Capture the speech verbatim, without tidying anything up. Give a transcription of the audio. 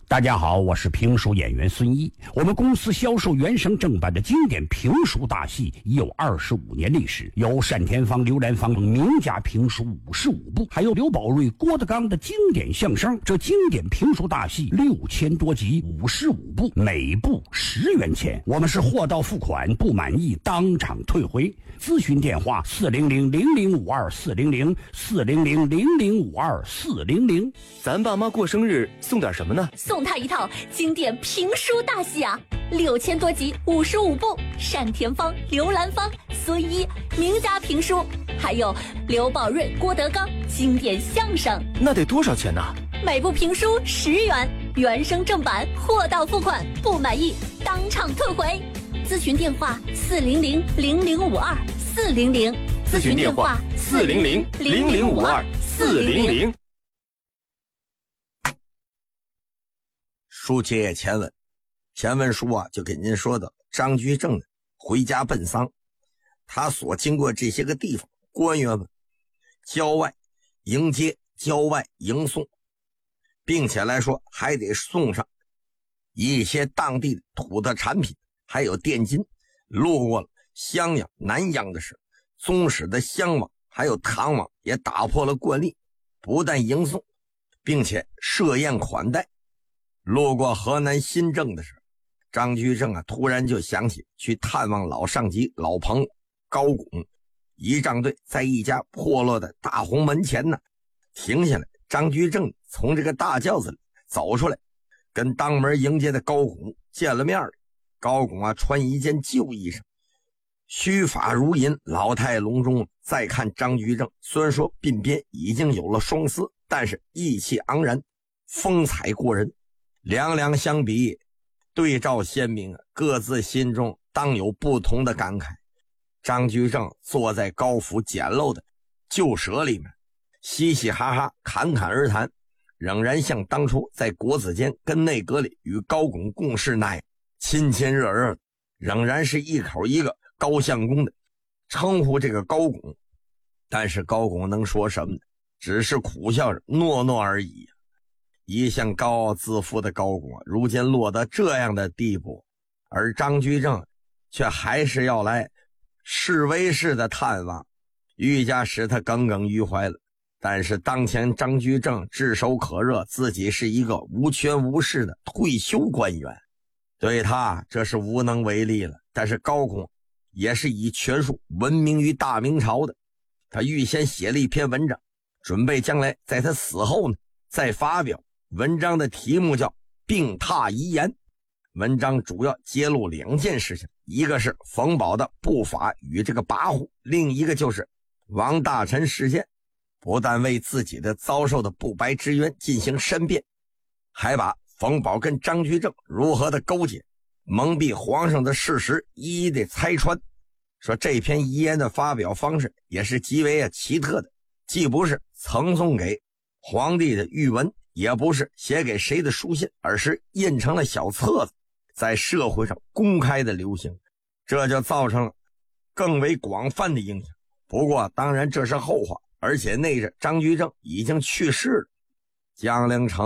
大家好，我是评书演员孙一。我们公司销售原声正版的经典评书大戏已有二十五年历史，有单田芳、刘兰芳名家评书五十五部，还有刘宝瑞、郭德纲的经典相声。这经典评书大戏六千多集，五十五部，每部十元钱。我们是货到付款，不满意当场退回。咨询电话：四零零零零五二四零零四零零零零五二四零零。 咱爸妈过生日送点什么呢？ 送他一套经典评书大戏啊，六千多集，五十五部，单田芳、刘兰芳、孙一名家评书，还有刘宝瑞、郭德纲经典相声。 那得多少钱呢？ 每部评书十元，原声正版，货到付款，不满意当场退回。咨询电话：四零零零零五二四零零。 咨询电话：四零零零零五二四零零。 书接前文，前文书啊就给您说的张居正回家奔丧，他所经过这些个地方，官员们郊外迎接，郊外迎送，并且来说还得送上一些当地的土特产品，还有电金。路过了襄阳、南阳的时候，宗室的襄王还有唐王也打破了惯例，不但迎送，并且设宴款待。路过河南新郑的时候，张居正啊突然就想起去探望老上级老朋友高拱。仪仗队在一家破落的大红门前呢停下来，张居正从这个大轿子里走出来，跟当门迎接的高拱见了面。高拱啊穿一件旧衣裳，须发如银，老态龙钟。再看张居正，虽然说鬓边已经有了双丝，但是意气昂然，风采过人。两两相比，对照鲜明啊，各自心中当有不同的感慨。张居正坐在高府简陋的旧舍里面，嘻嘻哈哈侃侃而谈，仍然像当初在国子监跟内阁里与高拱共事那样亲亲热热的，仍然是一口一个高相公的称呼这个高拱。但是高拱能说什么呢？只是苦笑着诺诺而已。一向高傲自负的高拱如今落得这样的地步，而张居正却还是要来示威式的探望，愈加使他耿耿于怀了。但是当前张居正炙手可热，自己是一个无权无势的退休官员，对他这是无能为力了。但是高拱也是以权术闻名于大明朝的，他预先写了一篇文章，准备将来在他死后呢再发表。文章的题目叫病榻遗言，文章主要揭露两件事情，一个是冯保的不法与这个跋扈，另一个就是王大臣事件。不但为自己的遭受的不白之冤进行申辩，还把冯保跟张居正如何的勾结，蒙蔽皇上的事实一一的拆穿。说这篇遗言的发表方式也是极为奇特的，既不是呈送给皇帝的御文，也不是写给谁的书信，而是印成了小册子，在社会上公开的流行，这就造成了更为广泛的影响。不过当然这是后话，而且那日张居正已经去世了。江陵城